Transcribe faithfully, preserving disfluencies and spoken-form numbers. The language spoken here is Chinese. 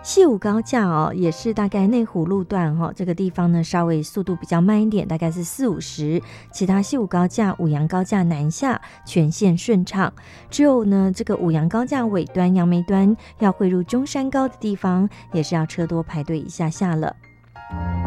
西武高架哦，也是大概内湖路段哈、哦，这个地方呢稍微速度比较慢一点，大概是四五十。其他西武高架、五杨高架南下全线顺畅，只有呢这个五杨高架尾端、杨梅端要汇入中山高的地方，也是要车多排队一下下了。